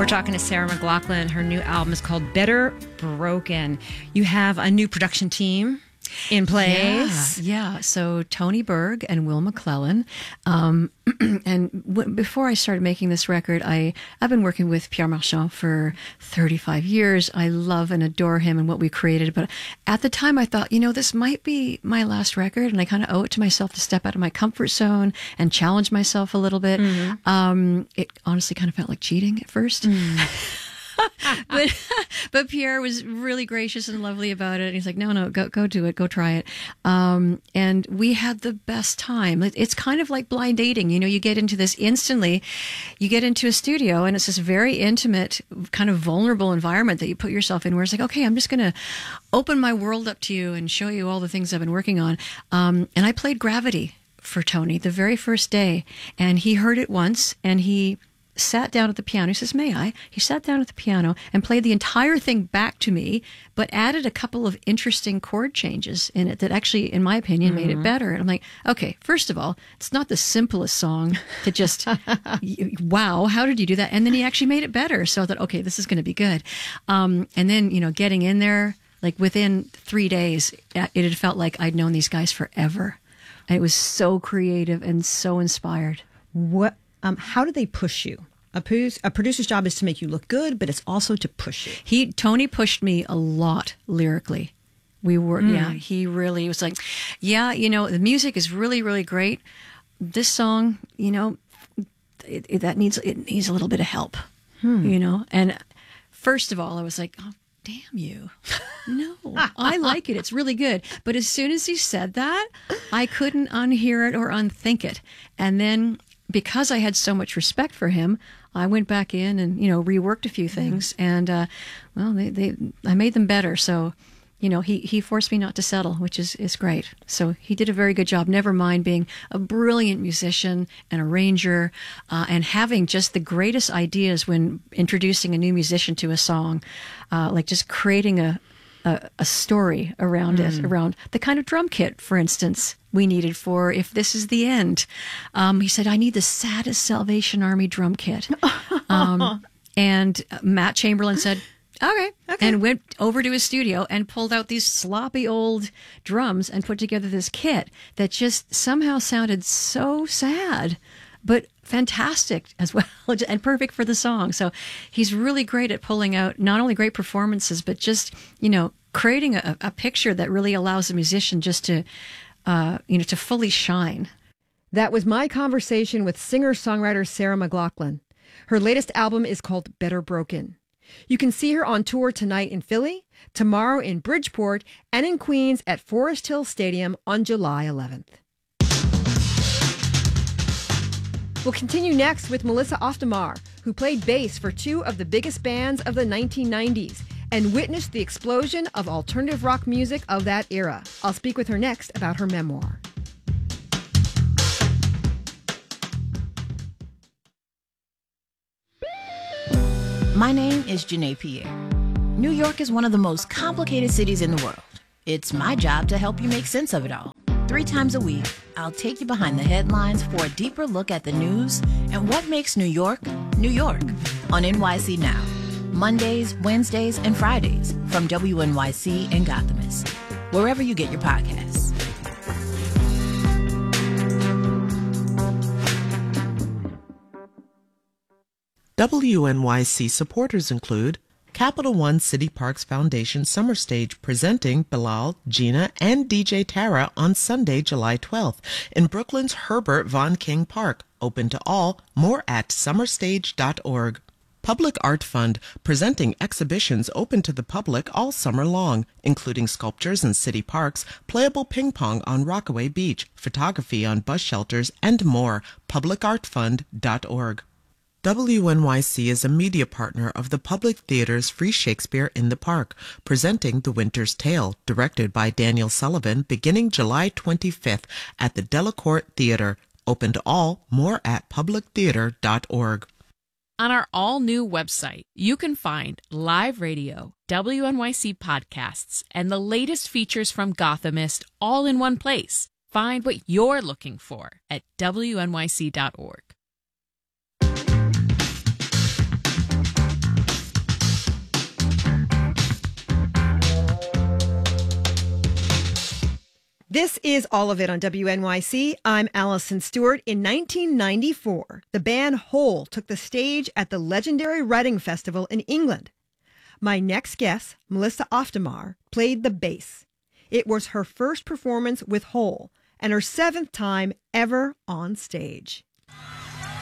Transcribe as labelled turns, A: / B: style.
A: We're talking to Sarah McLachlan. Her new album is called Better Broken. You have a new production team in place.
B: Yeah. So Tony Berg and Will McClellan. Before I started making this record, I've been working with Pierre Marchand for 35 years. I love and adore him and what we created. But at the time, I thought, this might be my last record, and I kind of owe it to myself to step out of my comfort zone and challenge myself a little bit. Mm-hmm. It honestly kind of felt like cheating at first. But Pierre was really gracious and lovely about it. And he's like, no, go do it. Go try it. And we had the best time. It's kind of like blind dating. You get into this instantly. You get into a studio and it's this very intimate, kind of vulnerable environment that you put yourself in where it's like, okay, I'm just going to open my world up to you and show you all the things I've been working on. And I played Gravity for Tony the very first day. And he heard it once and he sat down at the piano. He says, may I? He sat down at the piano and played the entire thing back to me, but added a couple of interesting chord changes in it that actually, in my opinion, made it better. And I'm like, okay, first of all, it's not the simplest song to just, wow, how did you do that? And then he actually made it better. So I thought, okay, this is going to be good. And then, getting in there, like within 3 days, it had felt like I'd known these guys forever. And it was so creative and so inspired.
A: What? How do they push you? A producer's job is to make you look good, but it's also to push you.
B: Tony pushed me a lot lyrically. He really was like, the music is really, really great. This song, it needs a little bit of help, And first of all, I was like, oh, damn you. No, I like it. It's really good. But as soon as he said that, I couldn't unhear it or unthink it. And then, because I had so much respect for him, I went back in and, reworked a few things. And, I made them better. So, he forced me not to settle, which is great. So he did a very good job. Never mind being a brilliant musician and arranger, and having just the greatest ideas when introducing a new musician to a song, like just creating a story around it, around the kind of drum kit, for instance, we needed for If This Is the End. He said, I need the saddest Salvation Army drum kit. And Matt Chamberlain said, okay. And went over to his studio and pulled out these sloppy old drums and put together this kit that just somehow sounded so sad, but fantastic as well, and perfect for the song. So he's really great at pulling out not only great performances, but just, creating a picture that really allows a musician just to, to fully shine.
C: That was my conversation with singer-songwriter Sarah McLachlan. Her latest album is called Better Broken. You can see her on tour tonight in Philly, tomorrow in Bridgeport, and in Queens at Forest Hill Stadium on July 11th. We'll continue next with Melissa Oftamar, who played bass for two of the biggest bands of the 1990s and witnessed the explosion of alternative rock music of that era. I'll speak with her next about her memoir.
D: My name is Janae Pierre. New York is one of the most complicated cities in the world. It's my job to help you make sense of it all. 3 times a week, I'll take you behind the headlines for a deeper look at the news and what makes New York, New York, on NYC Now. Mondays, Wednesdays, and Fridays from WNYC and Gothamist, wherever you get your podcasts.
E: WNYC supporters include Capital One City Parks Foundation Summer Stage presenting Bilal, Gina, and DJ Tara on Sunday, July 12th in Brooklyn's Herbert Von King Park. Open to all. More at summerstage.org. Public Art Fund, presenting exhibitions open to the public all summer long, including sculptures in city parks, playable ping pong on Rockaway Beach, photography on bus shelters, and more. publicartfund.org. WNYC is a media partner of the Public Theater's Free Shakespeare in the Park, presenting The Winter's Tale, directed by Daniel Sullivan, beginning July 25th at the Delacorte Theater. Open to all. More at publictheater.org.
F: On our all-new website, you can find live radio, WNYC podcasts, and the latest features from Gothamist all in one place. Find what you're looking for at WNYC.org.
C: This is All of It on WNYC. I'm Allison Stewart. In 1994, the band Hole took the stage at the legendary Reading Festival in England. My next guest, Melissa Oftemar, played the bass. It was her first performance with Hole and her 7th time ever on stage.